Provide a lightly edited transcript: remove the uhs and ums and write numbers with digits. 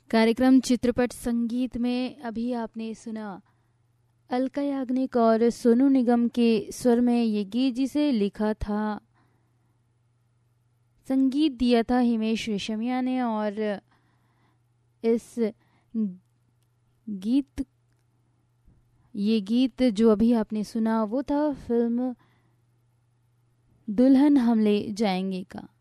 कार्यक्रम चित्रपट संगीत में अभी आपने सुना अलका याग्निक और सोनू निगम के स्वर में ये गीत, जिसे लिखा था, संगीत दिया था हिमेश रेशमिया ने। और इस गीत ये गीत जो अभी आपने सुना वो था फिल्म दुल्हन हम ले जाएंगे का।